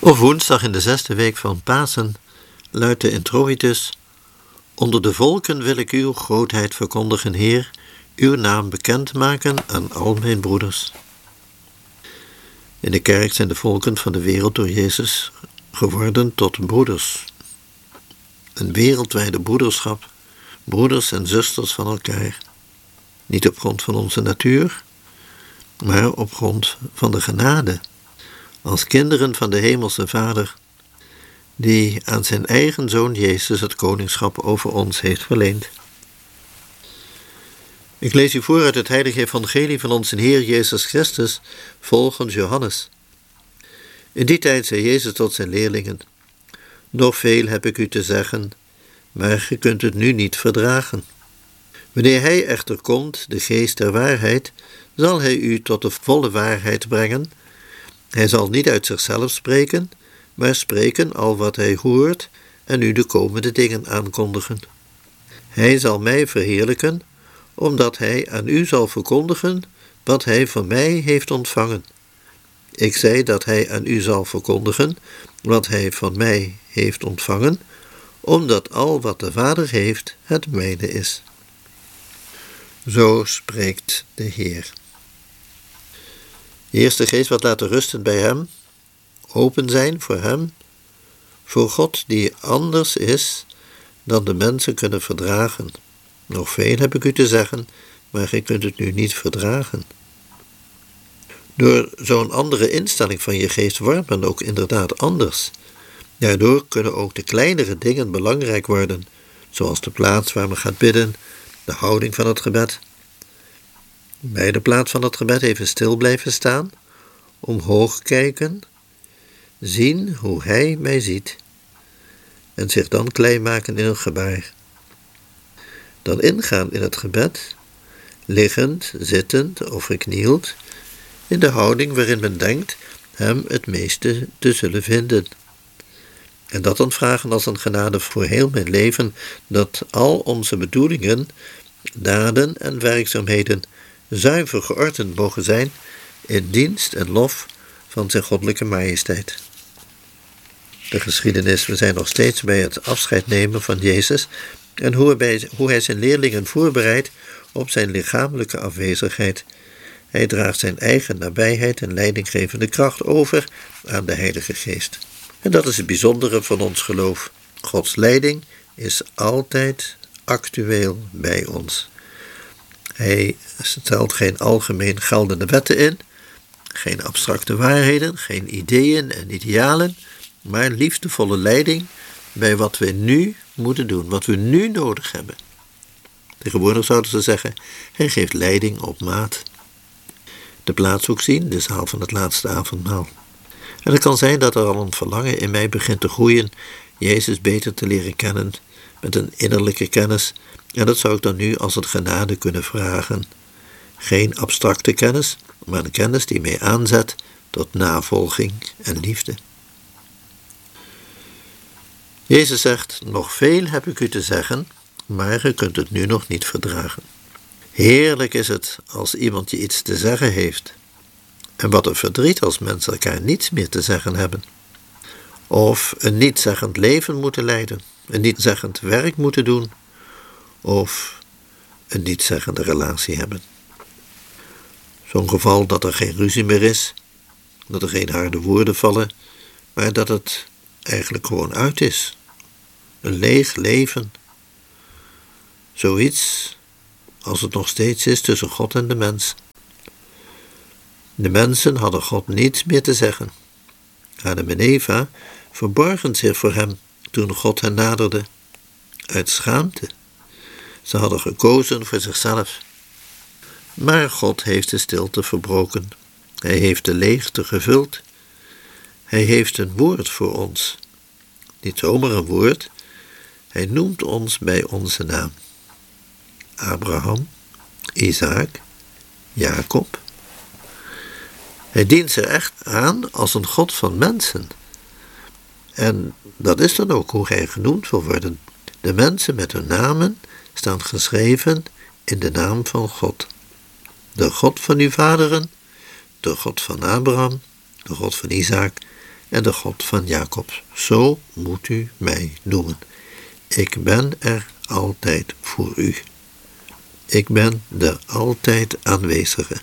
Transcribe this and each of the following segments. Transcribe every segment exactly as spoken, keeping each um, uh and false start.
Op woensdag in de zesde week van Pasen luidt de introitus: Onder de volken wil ik uw grootheid verkondigen, Heer, uw naam bekendmaken aan al mijn broeders. In de kerk zijn de volken van de wereld door Jezus geworden tot broeders. Een wereldwijde broederschap, broeders en zusters van elkaar. Niet op grond van onze natuur, maar op grond van de genade. Als kinderen van de hemelse Vader, die aan zijn eigen Zoon Jezus het koningschap over ons heeft verleend. Ik lees u voor uit het heilige evangelie van onze Heer Jezus Christus, volgens Johannes. In die tijd zei Jezus tot zijn leerlingen: Nog veel heb ik u te zeggen, maar ge kunt het nu niet verdragen. Wanneer hij echter komt, de geest der waarheid, zal hij u tot de volle waarheid brengen. Hij zal niet uit zichzelf spreken, maar spreken al wat hij hoort en u de komende dingen aankondigen. Hij zal mij verheerlijken, omdat hij aan u zal verkondigen wat hij van mij heeft ontvangen. Ik zei dat hij aan u zal verkondigen wat hij van mij heeft ontvangen, omdat al wat de Vader heeft het mijne is. Zo spreekt de Heer. De Eerste Geest wat laten rusten bij hem, open zijn voor hem, voor God die anders is dan de mensen kunnen verdragen. Nog veel heb ik u te zeggen, maar gij kunt het nu niet verdragen. Door zo'n andere instelling van je geest wordt men ook inderdaad anders. Daardoor kunnen ook de kleinere dingen belangrijk worden, zoals de plaats waar men gaat bidden, de houding van het gebed. Bij de plaats van het gebed even stil blijven staan, omhoog kijken, zien hoe hij mij ziet en zich dan klein maken in een gebaar. Dan ingaan in het gebed, liggend, zittend of geknield, in de houding waarin men denkt hem het meeste te zullen vinden. En dat dan vragen als een genade voor heel mijn leven, dat al onze bedoelingen, daden en werkzaamheden zuiver geordend mogen zijn in dienst en lof van zijn goddelijke majesteit. De geschiedenis, we zijn nog steeds bij het afscheid nemen van Jezus en hoe hij, hoe hij zijn leerlingen voorbereidt op zijn lichamelijke afwezigheid. Hij draagt zijn eigen nabijheid en leidinggevende kracht over aan de Heilige Geest. En dat is het bijzondere van ons geloof. Gods leiding is altijd actueel bij ons. Hij stelt geen algemeen geldende wetten in, geen abstracte waarheden, geen ideeën en idealen, maar liefdevolle leiding bij wat we nu moeten doen, wat we nu nodig hebben. Tegenwoordig zouden ze zeggen, hij geeft leiding op maat. De plaats ook zien, de zaal van het laatste avondmaal. En het kan zijn dat er al een verlangen in mij begint te groeien, Jezus beter te leren kennen, met een innerlijke kennis. En dat zou ik dan nu als het genade kunnen vragen. Geen abstracte kennis, maar een kennis die mij aanzet tot navolging en liefde. Jezus zegt, nog veel heb ik u te zeggen, maar je kunt het nu nog niet verdragen. Heerlijk is het als iemand je iets te zeggen heeft. En wat een verdriet als mensen elkaar niets meer te zeggen hebben. Of een niet-zeggend leven moeten leiden, een niet-zeggend werk moeten doen, of een niet-zeggende relatie hebben. Zo'n geval dat er geen ruzie meer is, dat er geen harde woorden vallen, maar dat het eigenlijk gewoon uit is. Een leeg leven. Zoiets als het nog steeds is tussen God en de mens. De mensen hadden God niets meer te zeggen. Adam en Eva verborgen zich voor hem toen God hen naderde, uit schaamte. Ze hadden gekozen voor zichzelf. Maar God heeft de stilte verbroken. Hij heeft de leegte gevuld. Hij heeft een woord voor ons. Niet zomaar een woord. Hij noemt ons bij onze naam. Abraham, Isaac, Jacob. Hij dient ze echt aan als een God van mensen. En dat is dan ook hoe hij genoemd wil worden. De mensen met hun namen staan geschreven in de naam van God. De God van uw vaderen, de God van Abraham, de God van Isaac en de God van Jacob. Zo moet u mij noemen. Ik ben er altijd voor u. Ik ben de altijd aanwezige.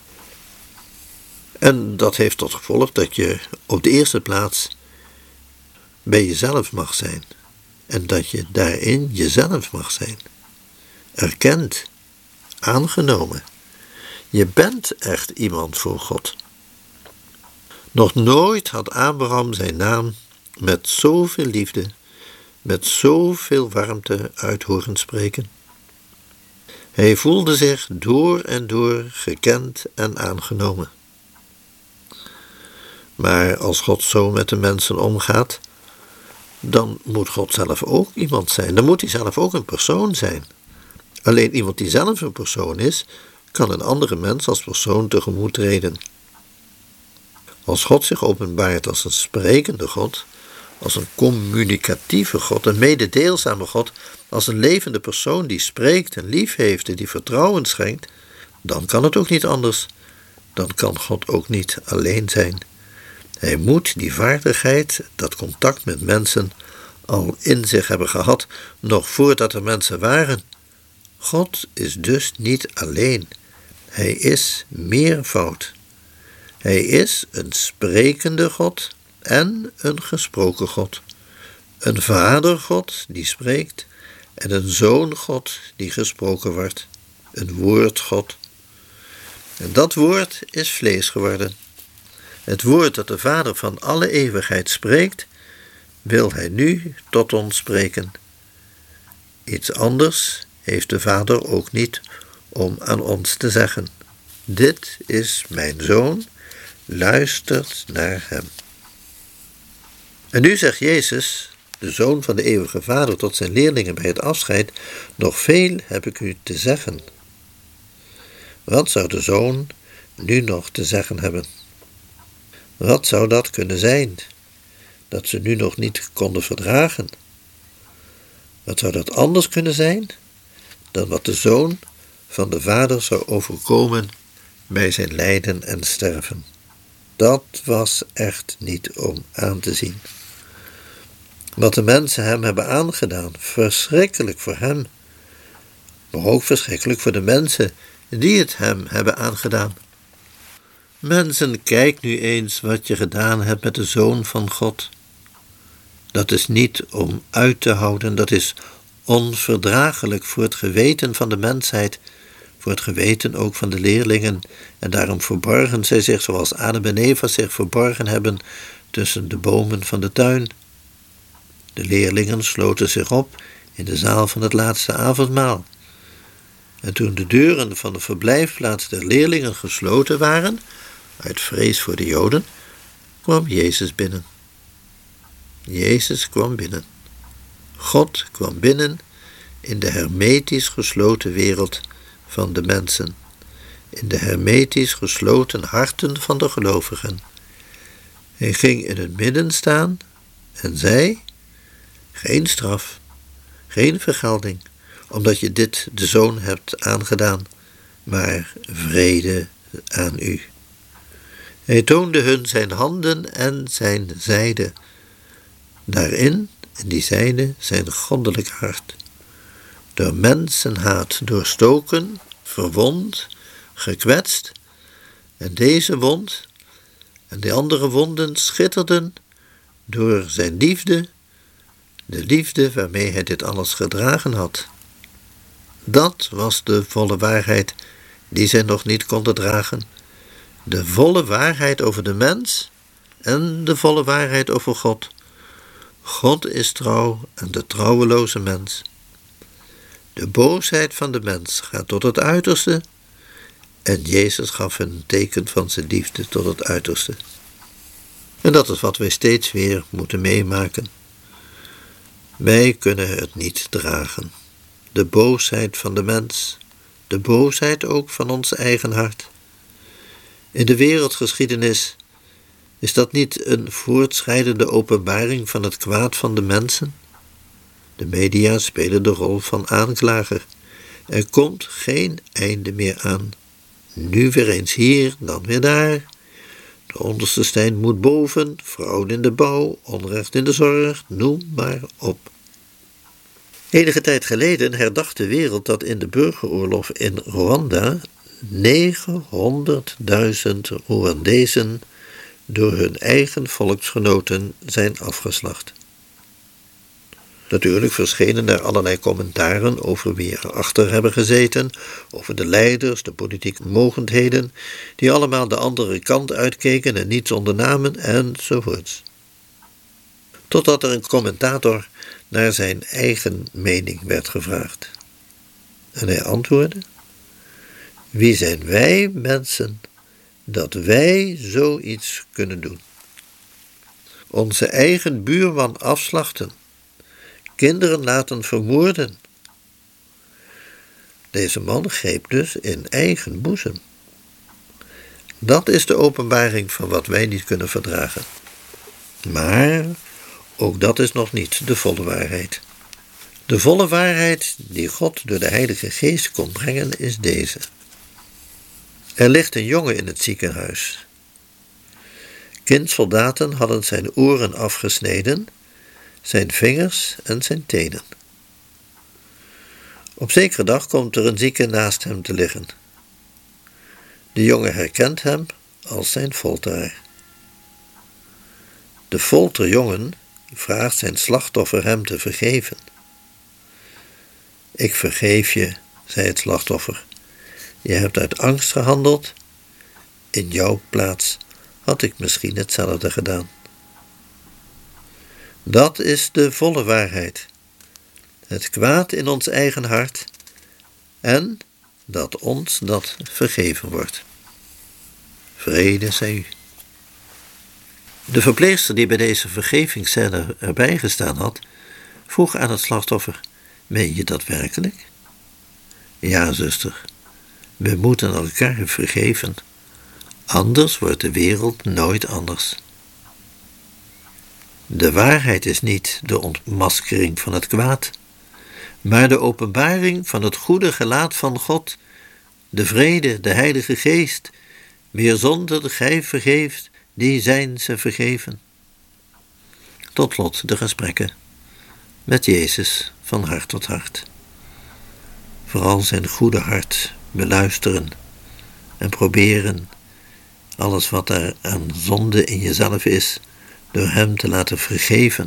En dat heeft tot gevolg dat je op de eerste plaats bij jezelf mag zijn. En dat je daarin jezelf mag zijn. Erkend, aangenomen. Je bent echt iemand voor God. Nog nooit had Abraham zijn naam met zoveel liefde, met zoveel warmte uit horen spreken. Hij voelde zich door en door gekend en aangenomen. Maar als God zo met de mensen omgaat, dan moet God zelf ook iemand zijn. Dan moet hij zelf ook een persoon zijn. Alleen iemand die zelf een persoon is, kan een andere mens als persoon tegemoet treden. Als God zich openbaart als een sprekende God, als een communicatieve God, een mededeelzame God, als een levende persoon die spreekt en lief heeft en die vertrouwen schenkt, dan kan het ook niet anders. Dan kan God ook niet alleen zijn. Hij moet die vaardigheid, dat contact met mensen, al in zich hebben gehad, nog voordat er mensen waren. God is dus niet alleen. Hij is meervoud. Hij is een sprekende God en een gesproken God. Een vadergod die spreekt en een zoongod die gesproken wordt. Een woordgod. En dat woord is vlees geworden. Het woord dat de Vader van alle eeuwigheid spreekt, wil hij nu tot ons spreken. Iets anders heeft de Vader ook niet om aan ons te zeggen. Dit is mijn zoon, luistert naar hem. En nu zegt Jezus, de Zoon van de eeuwige Vader, tot zijn leerlingen bij het afscheid: nog veel heb ik u te zeggen. Wat zou de Zoon nu nog te zeggen hebben? Wat zou dat kunnen zijn, dat ze nu nog niet konden verdragen? Wat zou dat anders kunnen zijn dan wat de Zoon van de Vader zou overkomen bij zijn lijden en sterven? Dat was echt niet om aan te zien. Wat de mensen hem hebben aangedaan, verschrikkelijk voor hem, maar ook verschrikkelijk voor de mensen die het hem hebben aangedaan. Mensen, kijk nu eens wat je gedaan hebt met de Zoon van God. Dat is niet om uit te houden, dat is onverdraaglijk voor het geweten van de mensheid, voor het geweten ook van de leerlingen, en daarom verborgen zij zich zoals Adam en Eva zich verborgen hebben tussen de bomen van de tuin. De leerlingen sloten zich op in de zaal van het laatste avondmaal. En toen de deuren van de verblijfplaats der leerlingen gesloten waren, uit vrees voor de Joden, kwam Jezus binnen. Jezus kwam binnen. God kwam binnen in de hermetisch gesloten wereld van de mensen, in de hermetisch gesloten harten van de gelovigen. Hij ging in het midden staan en zei: geen straf, geen vergelding, omdat je dit de Zoon hebt aangedaan, maar vrede aan u. Hij toonde hun zijn handen en zijn zijde. Daarin, in die zijde, zijn goddelijk hart. Door mensenhaat doorstoken, verwond, gekwetst. En deze wond en de andere wonden schitterden door zijn liefde, de liefde waarmee hij dit alles gedragen had. Dat was de volle waarheid die zij nog niet konden dragen. De volle waarheid over de mens en de volle waarheid over God. God is trouw en de trouweloze mens. De boosheid van de mens gaat tot het uiterste en Jezus gaf een teken van zijn liefde tot het uiterste. En dat is wat wij steeds weer moeten meemaken. Wij kunnen het niet dragen. De boosheid van de mens, de boosheid ook van ons eigen hart. In de wereldgeschiedenis is dat niet een voortschrijdende openbaring van het kwaad van de mensen? De media spelen de rol van aanklager. Er komt geen einde meer aan. Nu weer eens hier, dan weer daar. De onderste steen moet boven, fraude in de bouw, onrecht in de zorg, noem maar op. Enige tijd geleden herdacht de wereld dat in de burgeroorlog in Rwanda negenhonderdduizend Rwandezen door hun eigen volksgenoten zijn afgeslacht. Natuurlijk verschenen er allerlei commentaren over wie erachter hebben gezeten, over de leiders, de politieke mogendheden, die allemaal de andere kant uitkeken en niets ondernamen, enzovoorts. Totdat er een commentator naar zijn eigen mening werd gevraagd. En hij antwoordde: wie zijn wij mensen dat wij zoiets kunnen doen? Onze eigen buurman afslachten, kinderen laten vermoorden. Deze man greep dus in eigen boezem. Dat is de openbaring van wat wij niet kunnen verdragen. Maar ook dat is nog niet de volle waarheid. De volle waarheid die God door de Heilige Geest kon brengen is deze. Er ligt een jongen in het ziekenhuis. Kindsoldaten hadden zijn oren afgesneden, zijn vingers en zijn tenen. Op zekere dag komt er een zieke naast hem te liggen. De jongen herkent hem als zijn folteraar. De folterjongen vraagt zijn slachtoffer hem te vergeven. Ik vergeef je, zei het slachtoffer. Je hebt uit angst gehandeld. In jouw plaats had ik misschien hetzelfde gedaan. Dat is de volle waarheid. Het kwaad in ons eigen hart en dat ons dat vergeven wordt. Vrede zij u. De verpleegster die bij deze vergevingsscène erbij gestaan had, vroeg aan het slachtoffer: meen je dat werkelijk? Ja, zuster, we moeten elkaar vergeven, anders wordt de wereld nooit anders. De waarheid is niet de ontmaskering van het kwaad, maar de openbaring van het goede gelaat van God, de vrede, de Heilige Geest, wier zonde gij vergeeft, die zijn ze vergeven. Tot slot de gesprekken met Jezus van hart tot hart. Vooral zijn goede hart beluisteren en proberen alles wat er aan zonde in jezelf is, door hem te laten vergeven.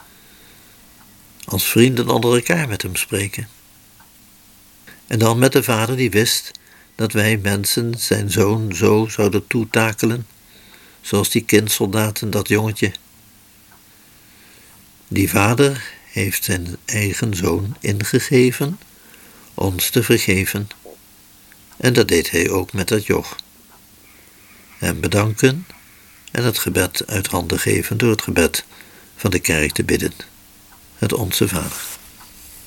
Als vrienden onder elkaar met hem spreken. En dan met de vader die wist dat wij mensen zijn zoon zo zouden toetakelen, zoals die kindsoldaten dat jongetje. Die vader heeft zijn eigen zoon ingegeven ons te vergeven. En dat deed hij ook met dat joch. Hem bedanken en het gebed uit handen geven door het gebed van de kerk te bidden. Het Onze Vader.